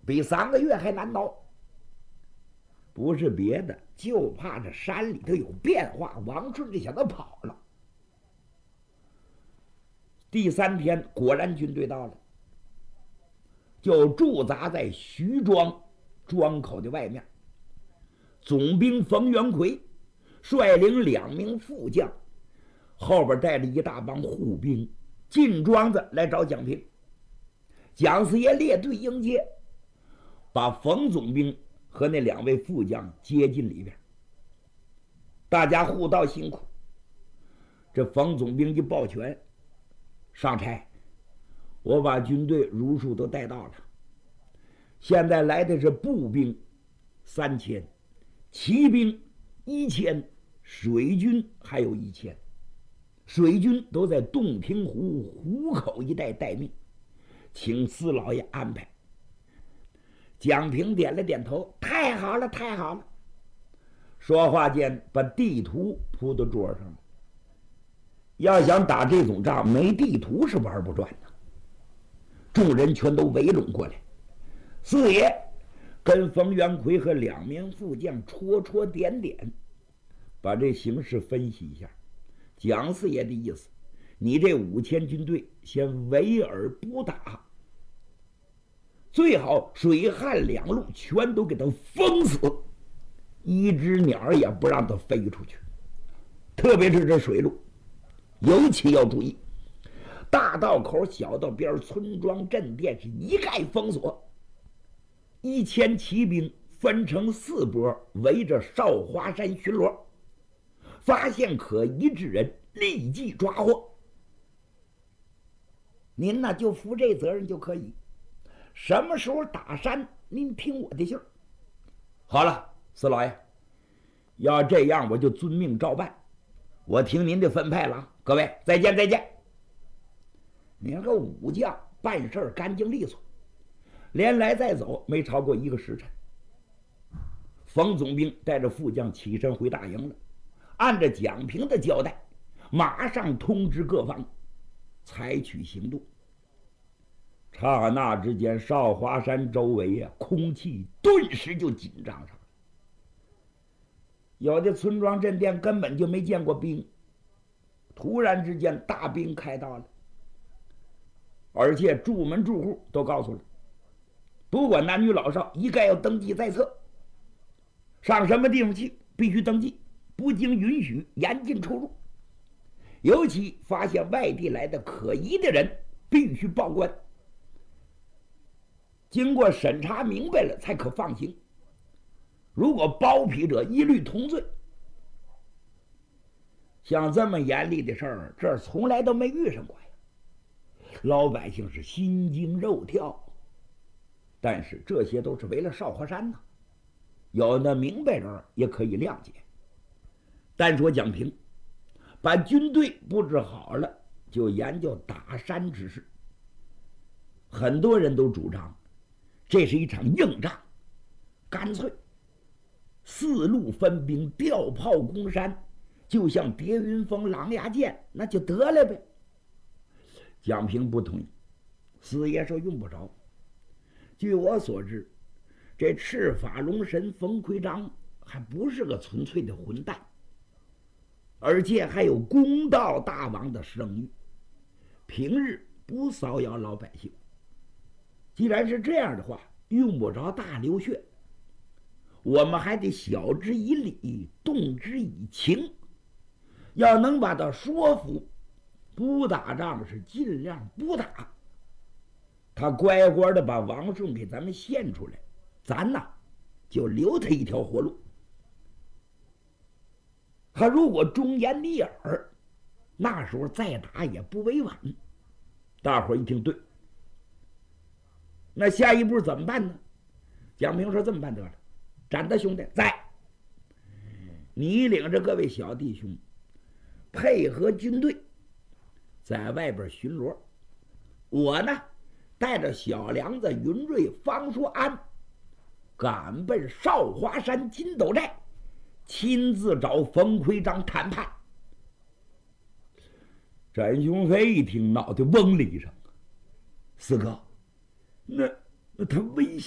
比3个月还难熬。不是别的，就怕这山里头有变化，王顺这小子跑了。第3天，果然军队到了，就驻扎在徐庄庄口的外面。总兵冯元奎率领2名副将，后边带着一大帮护兵进庄子来找蒋平。蒋四爷列队迎接，把冯总兵和那2位副将接进里边。大家互道辛苦。这冯总兵一抱拳：“上差，我把军队如数都带到了，现在来的是步兵3000，骑兵1000，水军还有1000。水军都在洞庭湖湖口一带待命，请司老爷安排。”蒋平点了点头：“太好了，太好了。”说话间，把地图铺到桌上了。要想打这种仗，没地图是玩不转的。众人全都围拢过来。四爷跟冯元奎和2名副将戳点点，把这形势分析一下。蒋四爷的意思，你这5000军队先围而不打，最好水旱2路全都给它封死，一只鸟也不让它飞出去。特别是这水路，尤其要注意，大道口、小道边、村庄、镇店是一概封锁。1000骑兵分成4波，围着少华山巡逻，发现可疑之人立即抓获。您呢就负这责任就可以。什么时候打山，您听我的信儿。好了，四老爷，要这样我就遵命照办。我听您的分派了，各位再见再见。您个武将办事干净利索，连来带走没超过1个时辰。冯总兵带着副将起身回大营了，按着蒋平的交代，马上通知各方采取行动。刹那之间，少华山周围空气顿时就紧张上了。有的村庄镇店根本就没见过兵，突然之间大兵开到了，而且住门住户都告诉了，不管男女老少，一概要登记在册。上什么地方去必须登记，不经允许严禁出入。尤其发现外地来的可疑的人，必须报官，经过审查明白了才可放行。如果包庇者，一律同罪。像这么严厉的事儿，这儿从来都没遇上过呀。老百姓是心惊肉跳，但是这些都是为了少华山呐，有的明白人也可以谅解。单说蒋平把军队布置好了，就研究打山之事。很多人都主张这是一场硬仗，干脆4路分兵，调炮攻山，就像叠云峰、狼牙剑，那就得了呗。蒋平不同意，四爷说用不着。据我所知，这赤发龙神冯奎章还不是个纯粹的混蛋，而且还有公道大王的声誉，平日不骚扰老百姓。既然是这样的话，用不着大流血，我们还得晓之以理，动之以情。要能把他说服，不打仗是尽量不打。他乖乖的把王顺给咱们献出来，咱呐就留他一条活路。他如果忠言逆耳，那时候再打也不为晚。大伙一听对，那下一步怎么办呢？蒋平说这么办得了，展德兄弟在，你领着各位小弟兄配合军队在外边巡逻，我呢带着小梁子、云瑞、方书安赶奔少华山金斗寨，亲自找冯奎章谈判。展雄飞一听，脑袋嗡了一声：“四哥，那他危险。”